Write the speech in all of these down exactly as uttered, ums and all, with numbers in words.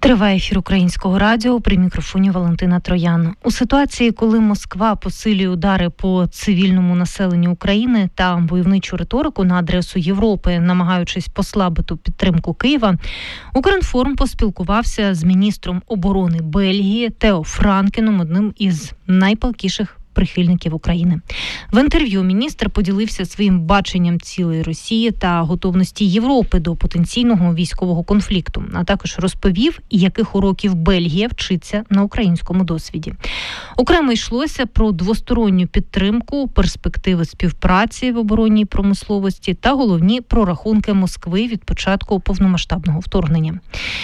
Триває ефір Українського радіо, при мікрофоні Валентина Троян. У ситуації, коли Москва посилює удари по цивільному населенню України та войовничу риторику на адресу Європи, намагаючись послабити підтримку Києва, Укрінформ поспілкувався з міністром оборони Бельгії Тео Франкеном, одним із найпалкіших прихильників України. В інтерв'ю міністр поділився своїм баченням цілої Росії та готовності Європи до потенційного військового конфлікту, а також розповів, яких уроків Бельгія вчиться на українському досвіді. Окремо йшлося про двосторонню підтримку, перспективи співпраці в оборонній промисловості та головні прорахунки Москви від початку повномасштабного вторгнення.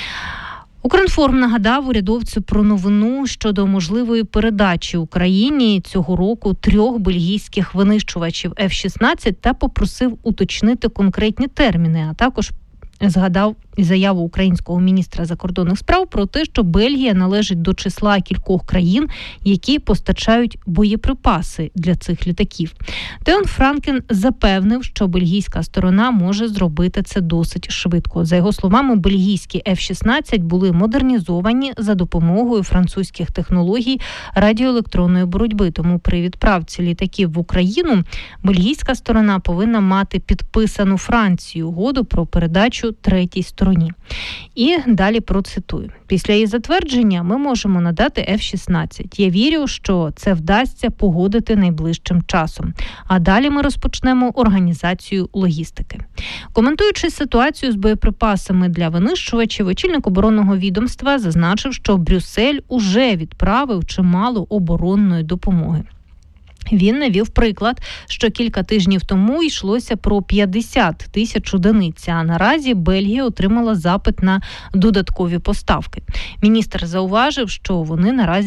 Укрінформ нагадав урядовцю про новину щодо можливої передачі Україні цього року трьох бельгійських винищувачів еф шістнадцять та попросив уточнити конкретні терміни, а також згадав заяву українського міністра закордонних справ про те, що Бельгія належить до числа кількох країн, які постачають боєприпаси для цих літаків. Тео Франкен запевнив, що бельгійська сторона може зробити це досить швидко. За його словами, бельгійські еф шістнадцять були модернізовані за допомогою французьких технологій радіоелектронної боротьби. Тому при відправці літаків в Україну бельгійська сторона повинна мати підписану Францією угоду про передачу третій стороні. І далі процитую. Після її затвердження ми можемо надати еф шістнадцять. Я вірю, що це вдасться погодити найближчим часом. А далі ми розпочнемо організацію логістики. Коментуючи ситуацію з боєприпасами для винищувачів, очільник оборонного відомства зазначив, що Брюссель уже відправив чимало оборонної допомоги. Він навів приклад, що кілька тижнів тому йшлося про п'ятдесят тисяч одиниць, а наразі Бельгія отримала запит на додаткові поставки. Міністр зауважив, що вони наразі